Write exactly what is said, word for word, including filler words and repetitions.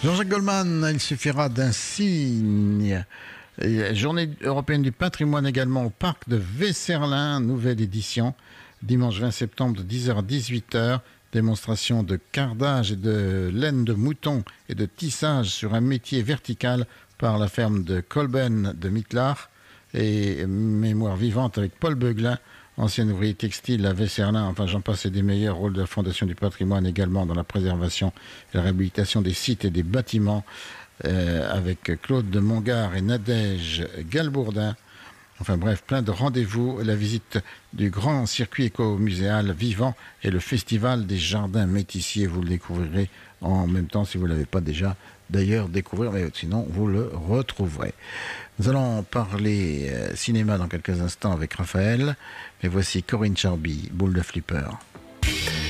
Jean-Jacques Goldman, il suffira d'un signe. Et Journée européenne du patrimoine également au parc de Vesserlin, nouvelle édition, dimanche vingt septembre de dix heures à dix-huit heures. Démonstration de cardage et de laine de mouton et de tissage sur un métier vertical par la ferme de Kolben de Mittelach. Et mémoire vivante avec Paul Beuglin, ancien ouvrier textile à Vesserlin. Enfin, j'en passe et des meilleurs. Rôle de la Fondation du patrimoine également dans la préservation et la réhabilitation des sites et des bâtiments, euh, avec Claude de Montgard et Nadège Galbourdin. Enfin bref, plein de rendez-vous, la visite du grand circuit éco-muséal vivant et le festival des jardins métissiers. Vous le découvrirez en même temps si vous ne l'avez pas déjà d'ailleurs découvert, mais sinon vous le retrouverez. Nous allons parler euh, cinéma dans quelques instants avec Raphaël, mais voici Corinne Charby, Boule de Flipper.